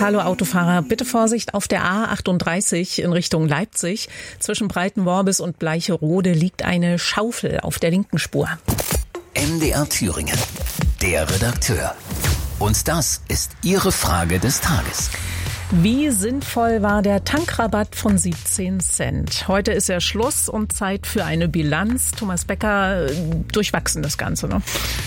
Hallo Autofahrer, bitte Vorsicht auf der A38 in Richtung Leipzig. Zwischen Breitenworbis und Bleicherode liegt eine Schaufel auf der linken Spur. MDR Thüringen, der Redakteur. Und das ist Ihre Frage des Tages. Wie sinnvoll war der Tankrabatt von 17 Cent? Heute ist ja Schluss und Zeit für eine Bilanz. Thomas Becker, durchwachsen das Ganze, ne?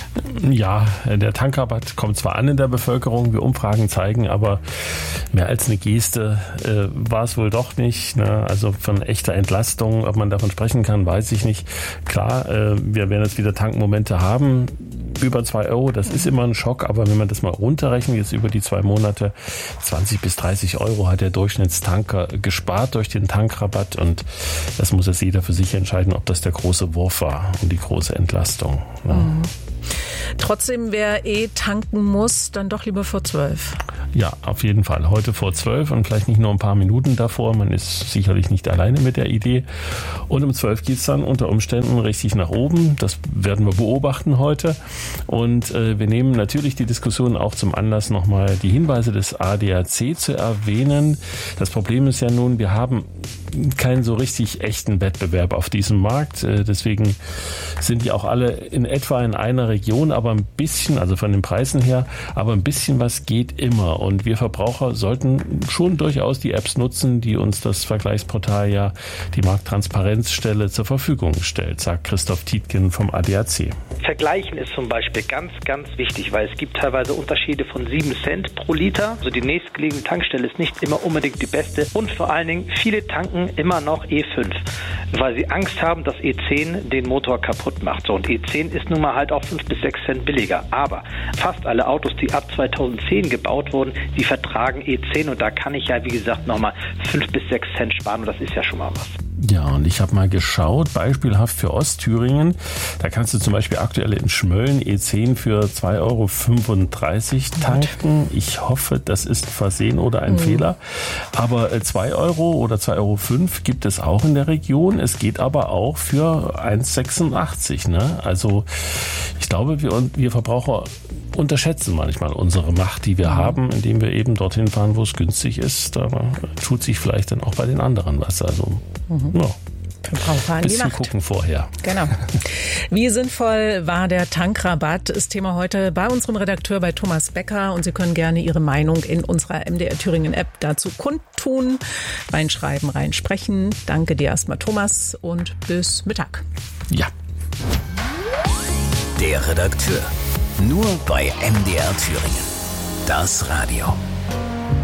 Ja, der Tankrabatt kommt zwar an in der Bevölkerung, wie Umfragen zeigen, aber mehr als eine Geste war es wohl doch nicht. Ne? Also von echter Entlastung, ob man davon sprechen kann, weiß ich nicht. Klar, wir werden jetzt wieder Tankmomente haben. Über 2 Euro, das ist immer ein Schock, aber wenn man das mal runterrechnet, jetzt über die 2 Monate, 20 bis 30 Euro hat der Durchschnittstanker gespart durch den Tankrabatt und das muss jetzt jeder für sich entscheiden, ob das der große Wurf war und die große Entlastung. Ja. Mhm. Trotzdem, wer tanken muss, dann doch lieber vor 12. Ja, auf jeden Fall. Heute vor 12 und vielleicht nicht nur ein paar Minuten davor. Man ist sicherlich nicht alleine mit der Idee. Und um 12 geht es dann unter Umständen richtig nach oben. Das werden wir beobachten heute. Und wir nehmen natürlich die Diskussion auch zum Anlass, nochmal die Hinweise des ADAC zu erwähnen. Das Problem ist ja nun, wir haben keinen so richtig echten Wettbewerb auf diesem Markt. Deswegen sind die auch alle in etwa in einer Region, aber ein bisschen, also von den Preisen her, aber ein bisschen was geht immer. Und wir Verbraucher sollten schon durchaus die Apps nutzen, die uns das Vergleichsportal ja, die Markttransparenzstelle zur Verfügung stellt, sagt Christoph Tietgen vom ADAC. Vergleichen ist zum Beispiel ganz, ganz wichtig, weil es gibt teilweise Unterschiede von 7 Cent pro Liter. Also die nächstgelegene Tankstelle ist nicht immer unbedingt die beste. Und vor allen Dingen, viele tanken immer noch E5, weil sie Angst haben, dass E10 den Motor kaputt macht. So, und E10 ist nun mal halt auch 5 bis 6 Cent billiger. Aber fast alle Autos, die ab 2010 gebaut wurden, die vertragen E10 und da kann ich ja, wie gesagt, nochmal 5 bis 6 Cent sparen und das ist ja schon mal was. Ja, und ich habe mal geschaut, beispielhaft für Ostthüringen, da kannst du zum Beispiel aktuell in Schmölln E10 für 2,35 € tanken. Ich hoffe, das ist Versehen oder ein Fehler. Aber 2 Euro oder 2,05 € gibt es auch in der Region. Es geht aber auch für 1,86 €. Ne? Also ich glaube, wir Verbraucher unterschätzen manchmal unsere Macht, die wir haben, indem wir eben dorthin fahren, wo es günstig ist. Da tut sich vielleicht dann auch bei den anderen was. Also ja. Verbraucher an die Macht. Gucken vorher. Genau. Wie sinnvoll war der Tankrabatt? Ist Thema heute bei unserem Redakteur, bei Thomas Becker. Und Sie können gerne Ihre Meinung in unserer MDR Thüringen App dazu kundtun. Reinschreiben, reinsprechen. Danke dir erstmal, Thomas, und bis Mittag. Ja. Der Redakteur. Nur bei MDR Thüringen. Das Radio.